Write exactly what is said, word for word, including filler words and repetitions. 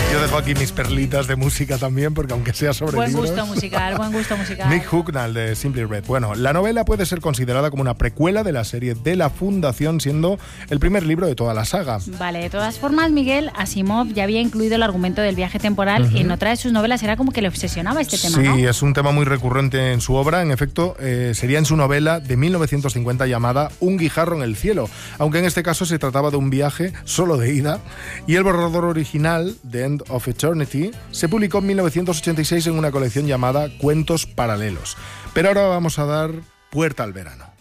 Yo dejo aquí mis perlitas de música también, porque aunque sea sobre buen libros... gusto musical, buen gusto musical. Nick Hucknall, de Simply Red. Bueno, la novela puede ser considerada como una precuela de la serie de la Fundación, siendo el primer libro de toda la saga. Vale, de todas formas, Miguel, Asimov ya había incluido el argumento del viaje temporal uh-huh. en otra de sus novelas. Era como que le obsesionaba este tema, sí, ¿no? Sí, es un tema muy recurrente en su obra. En efecto, eh, sería en su novela de mil novecientos cincuenta llamada Un guijarro en el cielo, aunque en este caso se trataba de un viaje solo de ida, y el borrador original, The End of Eternity, se publicó en mil novecientos ochenta y seis en una colección llamada Cuentos Paralelos. Pero ahora vamos a dar puerta al verano.